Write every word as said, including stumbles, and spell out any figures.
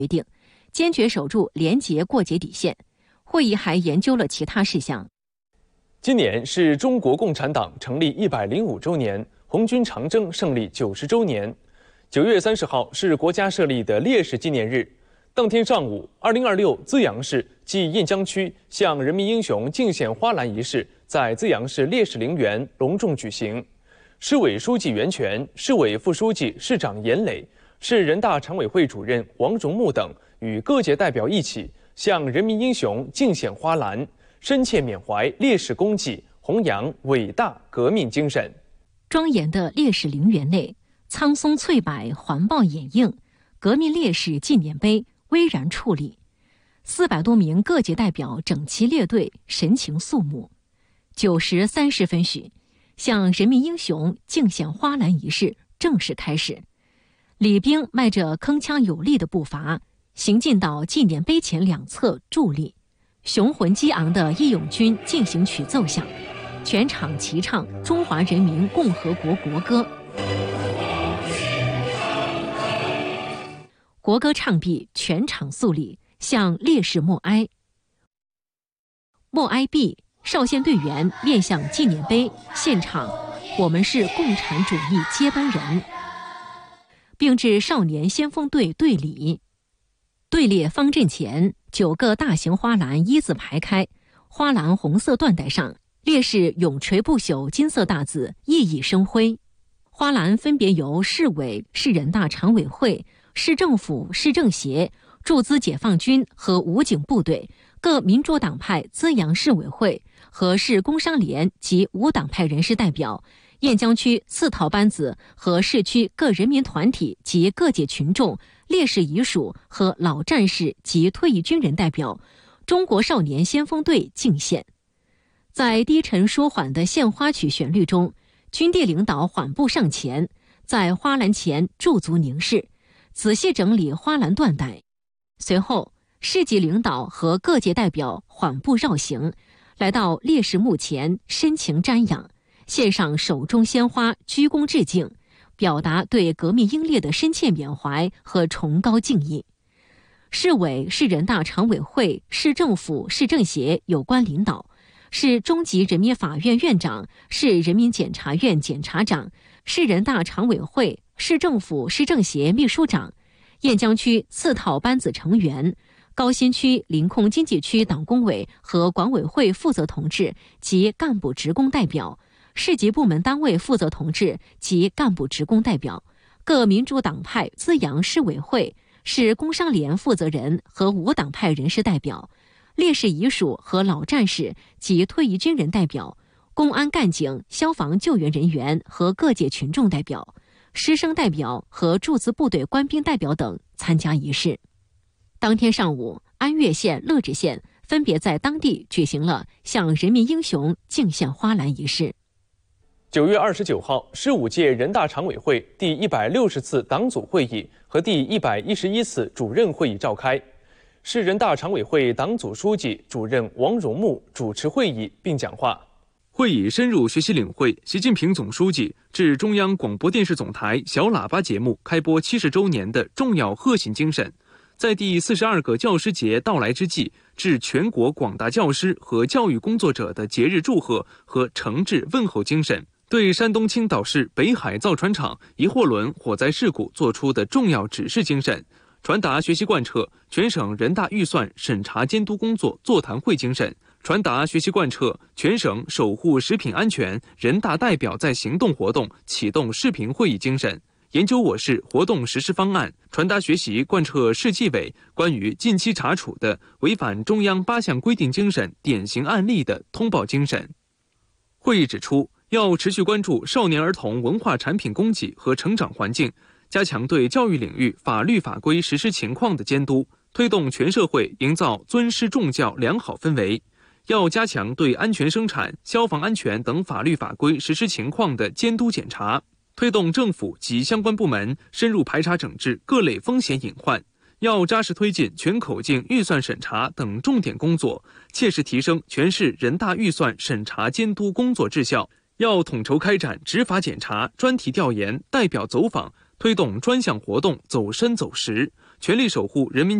决定，坚决守住廉洁过节底线。会议还研究了其他事项。 今年是中国共产党成立一百零五周年，红军长征胜利九十周年。九月三十号是国家设立的烈士纪念日。当天上午，二零二六资阳市暨雁江区向人民英雄敬献花篮仪式在资阳市烈士陵园隆重举行。市委书记袁泉、市委副书记、市长严磊、市人大常委会主任王荣木等与各界代表一起向人民英雄敬献花篮，深切缅怀烈士功绩，弘扬伟大革命精神。 庄严的烈士陵园内，苍松翠柏环抱掩映，革命烈士纪念碑巍然矗立。四百多名各界代表整齐列队，神情肃穆。九时三十分许，向人民英雄敬献花篮仪式正式开始。礼兵迈着铿锵有力的步伐，行进到纪念碑前两侧伫立。雄浑激昂的《义勇军进行曲》奏响，全场齐唱中华人民共和国国歌。国歌唱毕，全场肃立，向烈士默哀。默哀毕，少先队员面向纪念碑，献唱《我们是共产主义接班人》，并致少年先锋队队礼。队列方阵前，九个大型花篮一字排开，花篮红色缎带上烈士永垂不朽金色大字熠熠生辉。花篮分别由市委、市人大常委会、市政府、市政协、驻资解放军和武警部队、各民主党派资阳市委会和市工商联及无党派人士代表、雁江区四套班子和市区各人民团体及各界群众、烈士遗属和老战士及退役军人代表、中国少年先锋队敬献。在低沉舒缓的献花曲旋律中，军地领导缓步上前，在花篮前驻足凝视，仔细整理花篮缎带。随后，市级领导和各界代表缓步绕行，来到烈士墓前深情瞻仰，献上手中鲜花，鞠躬致敬，表达对革命英烈的深切缅怀和崇高敬意。市委、市人大常委会、市政府、市政协有关领导，市中级人民法院院长、市人民检察院检察长、市人大常委会、市政府、市政协秘书长、雁江区四套班子成员、高新区临控经济区党工委和管委会负责同志及干部职工代表、市级部门单位负责同志及干部职工代表、各民主党派资阳市委会、市工商联负责人和无党派人士代表、烈士遗属和老战士及退役军人代表、公安干警、消防救援人员和各界群众代表、师生代表和驻资部队官兵代表等参加仪式。当天上午，安岳县、乐至县分别在当地举行了向人民英雄敬献花篮仪式。 九月二十九号，十五届人大常委会第一百六十次党组会议和第一百一十一次主任会议召开。市人大常委会党组书记、主任王荣木主持会议并讲话。会议深入学习领会习近平总书记致中央广播电视总台小喇叭节目开播七十周年的重要核心精神，在第四十二个教师节到来之际，致全国广大教师和教育工作者的节日祝贺和诚挚问候精神，对山东青岛市北海造船厂一货轮火灾事故作出的重要指示精神，传达学习贯彻全省人大预算审查监督工作座谈会精神，传达学习贯彻全省守护食品安全人大代表在行动活动启动视频会议精神，研究我市活动实施方案，传达学习贯彻市纪委关于近期查处的违反中央八项规定精神典型案例的通报精神。会议指出，要持续关注少年儿童文化产品供给和成长环境，加强对教育领域法律法规实施情况的监督，推动全社会营造尊师重教良好氛围。要加强对安全生产、消防安全等法律法规实施情况的监督检查，推动政府及相关部门深入排查整治各类风险隐患。要扎实推进全口径预算审查等重点工作，切实提升全市人大预算审查监督工作质效。要统筹开展执法检查、专题调研、代表走访，推动专项活动走深走实， 全力守护人民